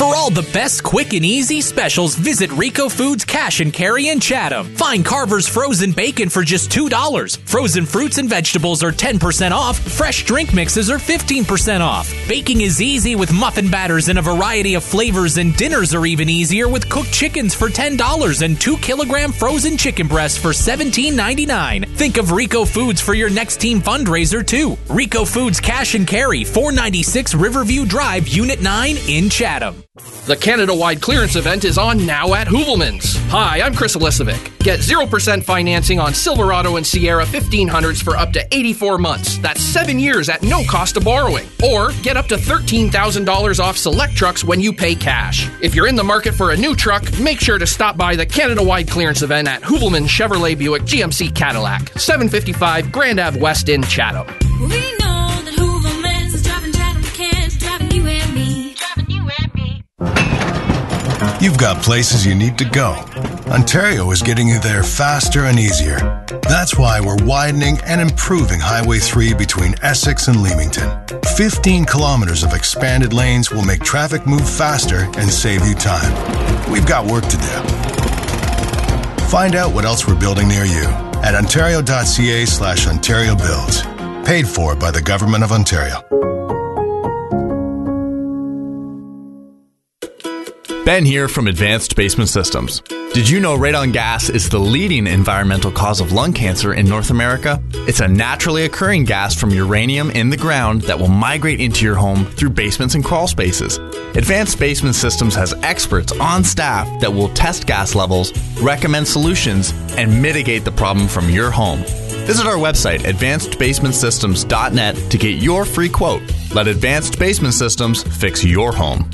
For all the best quick and easy specials, visit Rico Foods Cash and Carry in Chatham. Find Carver's frozen bacon for just $2. Frozen fruits and vegetables are 10% off. Fresh drink mixes are 15% off. Baking is easy with muffin batters in a variety of flavors, and dinners are even easier with cooked chickens for $10 and 2-kilogram frozen chicken breasts for $17.99. Think of Rico Foods for your next team fundraiser, too. Rico Foods Cash and Carry, 496 Riverview Drive, Unit 9 in Chatham. The Canada-wide clearance event is on now at Hoovelmans. Hi, I'm Chris Elisovic. Get 0% financing on Silverado and Sierra 1500s for up to 84 months. That's 7 years at no cost of borrowing. Or get up to $13,000 off select trucks when you pay cash. If you're in the market for a new truck, make sure to stop by the Canada-wide clearance event at Hoovelmans Chevrolet Buick GMC Cadillac, 755 Grand Ave West in Chatham. We know that Hoovelmans is driving Chatham kids, driving you and me. You've got places you need to go. Ontario is getting you there faster and easier. That's why we're widening and improving Highway 3 between Essex and Leamington. 15 kilometers of expanded lanes will make traffic move faster and save you time. We've got work to do. Find out what else we're building near you at ontario.ca/Ontario Builds. Paid for by the Government of Ontario. Ben here from Advanced Basement Systems. Did you know radon gas is the leading environmental cause of lung cancer in North America? It's a naturally occurring gas from uranium in the ground that will migrate into your home through basements and crawl spaces. Advanced Basement Systems has experts on staff that will test gas levels, recommend solutions, and mitigate the problem from your home. Visit our website, advancedbasementsystems.net, to get your free quote. Let Advanced Basement Systems fix your home.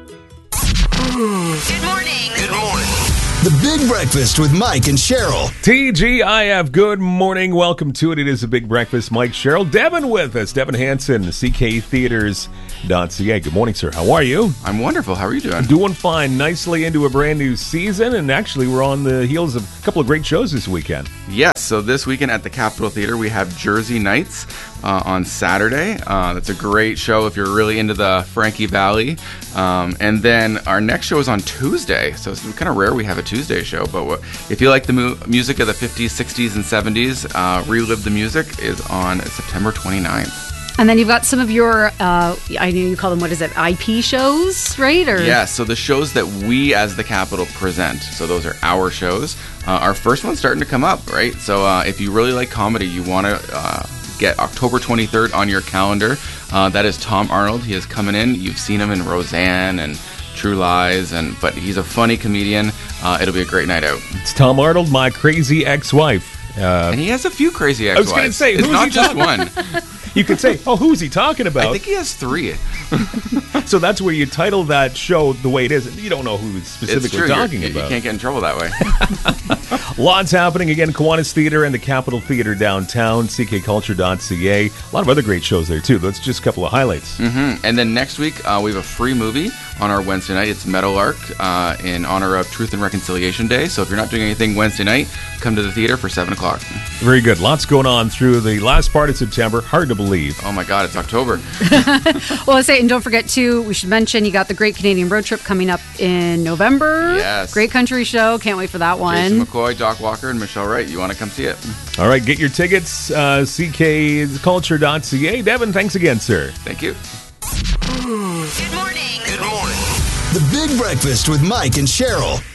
Good morning. Good morning. The Big Breakfast with Mike and Cheryl. TGIF, good morning. Welcome to it. It is a Big Breakfast. Mike, Cheryl, Devin with us. Devin Hansen, cktheaters.ca. Good morning, sir. How are you? I'm wonderful. How are you doing? Doing fine. Nicely into a brand new season, and actually we're on the heels of a couple of great shows this weekend. Yes, so this weekend at the Capitol Theater we have Jersey Nights on Saturday. That's a great show if you're really into the Frankie Valli. And then our next show is on Tuesday, so it's kind of rare we have a Tuesday show, but if you like the music of the 50s, 60s, and 70s, Relive the Music is on September 29th. And then you've got some of your, I know you call them, what is it, IP shows, right? Or yeah, so the shows that we as the Capitol present, so those are our shows. Our first one's starting to come up, right? So if you really like comedy, you want to get October 23rd on your calendar. That is Tom Arnold. He is coming in. You've seen him in Roseanne and True Lies, but he's a funny comedian. It'll be a great night out. It's Tom Arnold, my crazy ex-wife. And he has a few crazy ex-wives. I was going to say, it's not just one. You could say, oh, who's he talking about? I think he has 3. So that's where you title that show the way it is. You don't know who he's specifically talking about. You can't get in trouble that way. Lots happening. Again, Kiwanis Theater and the Capitol Theater downtown, ckculture.ca. A lot of other great shows there, too. That's just a couple of highlights. Mm-hmm. And then next week, we have a free movie on our Wednesday night. It's Meadowlark in honor of Truth and Reconciliation Day. So if you're not doing anything Wednesday night, come to the theater for 7 o'clock. Very good. Lots going on through the last part of September. Hard to believe. Oh, my God. It's October. Well, let's say, and don't forget, too, we should mention you got the Great Canadian Road Trip coming up in November. Yes. Great country show. Can't wait for that one. Jason McCoy, Doc Walker, and Michelle Wright. You want to come see it? All right. Get your tickets. ckculture.ca. Devin, thanks again, sir. Thank you. Good morning. Good morning. The Big Breakfast with Mike and Cheryl.